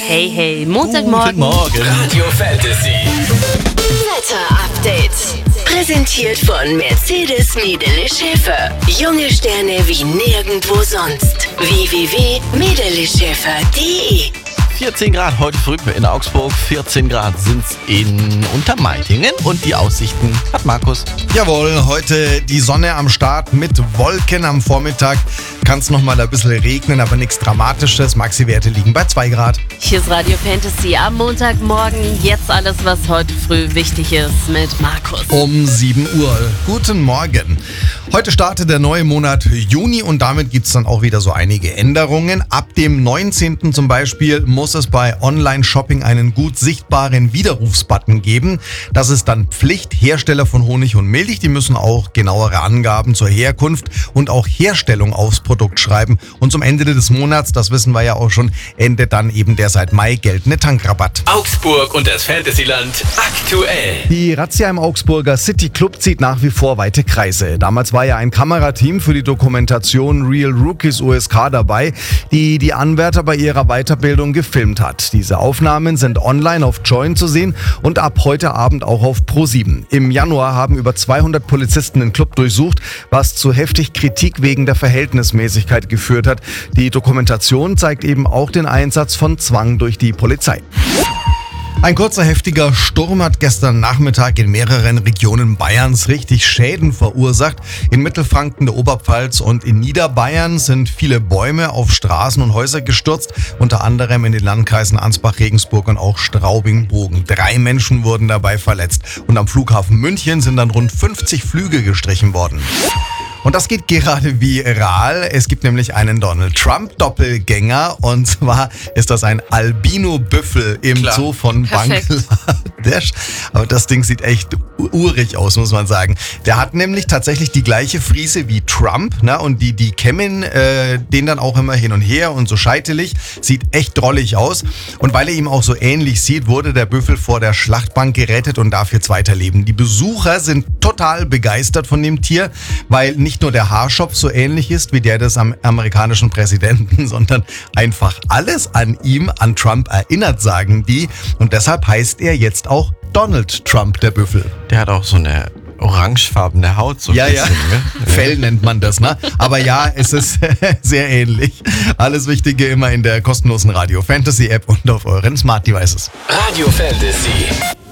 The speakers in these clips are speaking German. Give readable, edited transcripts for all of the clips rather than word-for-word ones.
Hey, hey, Montagmorgen. Guten Morgen. Radio Fantasy. Wetter Update. Präsentiert von Mercedes-Medele Schäfer. Junge Sterne wie nirgendwo sonst. www.medeleschäfer.de 14 Grad heute früh in Augsburg, 14 Grad sind's in Untermeitingen und die Aussichten hat Markus. Jawohl, heute die Sonne am Start mit Wolken am Vormittag. Kann es nochmal ein bisschen regnen, aber nichts Dramatisches. Maxi-Werte liegen bei 2 Grad. Hier ist Radio Fantasy am Montagmorgen. Jetzt alles, was heute früh wichtig ist mit Markus. Um 7 Uhr. Guten Morgen. Heute startet der neue Monat Juni und damit gibt es dann auch wieder so einige Änderungen. Ab dem 19. zum Beispiel muss es bei Online-Shopping einen gut sichtbaren Widerrufsbutton geben. Das ist dann Pflicht. Hersteller von Honig und Milch, die müssen auch genauere Angaben zur Herkunft und auch Herstellung aufs Produkt schreiben. Und zum Ende des Monats, das wissen wir ja auch schon, endet dann eben der seit Mai geltende Tankrabatt. Augsburg und das Fantasyland aktuell. Die Razzia im Augsburger City Club zieht nach wie vor weite Kreise. Damals war ja ein Kamerateam für die Dokumentation Real Rookies USK dabei, die Anwärter bei ihrer Weiterbildung gefilmt hat. Diese Aufnahmen sind online auf Join zu sehen und ab heute Abend auch auf Pro7. Im Januar haben über 200 Polizisten den Club durchsucht, was zu heftig Kritik wegen der Verhältnismäßigkeit geführt hat. Die Dokumentation zeigt eben auch den Einsatz von Zwang durch die Polizei. Ein kurzer, heftiger Sturm hat gestern Nachmittag in mehreren Regionen Bayerns richtig Schäden verursacht. In Mittelfranken, der Oberpfalz und in Niederbayern sind viele Bäume auf Straßen und Häuser gestürzt, unter anderem in den Landkreisen Ansbach, Regensburg und auch Straubing-Bogen. 3 Menschen wurden dabei verletzt und am Flughafen München sind dann rund 50 Flüge gestrichen worden. Und das geht gerade viral. Es gibt nämlich einen Donald Trump-Doppelgänger und zwar ist das ein Albino-Büffel im Zoo von Bangladesch. Aber das Ding sieht echt urig aus, muss man sagen. Der hat nämlich tatsächlich die gleiche Frise wie Trump, ne? Und die kämmen den dann auch immer hin und her und so scheitelig. Sieht echt drollig aus. Und weil er ihm auch so ähnlich sieht, wurde der Büffel vor der Schlachtbank gerettet und darf jetzt weiterleben. Die Besucher sind total begeistert von dem Tier, weil nicht nur der Haarschopf so ähnlich ist wie der des amerikanischen Präsidenten, sondern einfach alles an ihm, an Trump erinnert, sagen die. Und deshalb heißt er jetzt auch Donald Trump, der Büffel. Der hat auch so eine orangefarbene Haut. So Ja, ein bisschen, ja. Ne? Fell nennt man das, ne? Aber ja, es ist sehr ähnlich. Alles Wichtige immer in der kostenlosen Radio Fantasy App und auf euren Smart Devices. Radio Fantasy.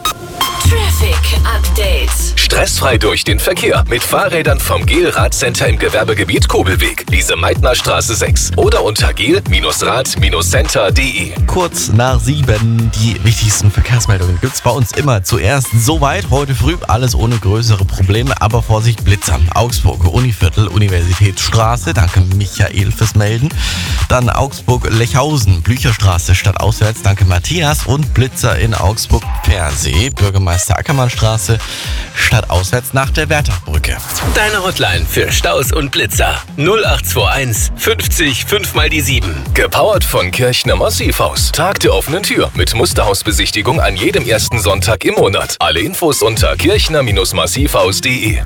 Traffic Update. Stressfrei durch den Verkehr mit Fahrrädern vom Gel-Radcenter im Gewerbegebiet Kobelweg, Lise-Meitner-Straße 6 oder unter gel-rad-center.de. Kurz nach 7, die wichtigsten Verkehrsmeldungen gibt's bei uns immer zuerst. Soweit heute früh, alles ohne größere Probleme, aber Vorsicht, Blitzer. Augsburg, Univiertel, Universitätsstraße, danke Michael fürs Melden. Dann Augsburg-Lechhausen, Blücherstraße stadtauswärts, danke Matthias. Und Blitzer in Augsburg-Persee, Bürgermeister Ackermannstraße, stadtauswärts nach der Wärterbrücke. Deine Hotline für Staus und Blitzer 0821 50 5 mal die 7. Gepowert von Kirchner Massivhaus. Tag der offenen Tür mit Musterhausbesichtigung an jedem ersten Sonntag im Monat. Alle Infos unter kirchner-massivhaus.de.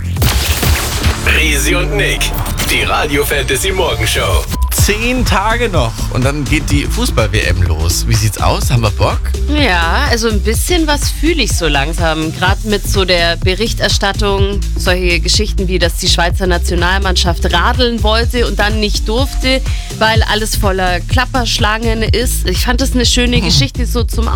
Risi und Nick, die Radio Fantasy Morgenshow. 10 Tage noch und dann geht die Fußball-WM los. Wie sieht's aus? Haben wir Bock? Ja, also ein bisschen was fühle ich so langsam. Gerade mit so der Berichterstattung, solche Geschichten wie, dass die Schweizer Nationalmannschaft radeln wollte und dann nicht durfte, weil alles voller Klapperschlangen ist. Ich fand das eine schöne Geschichte so zum